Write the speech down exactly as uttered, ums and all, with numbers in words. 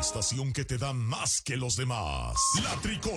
estación que te da más que los demás. La Tricona.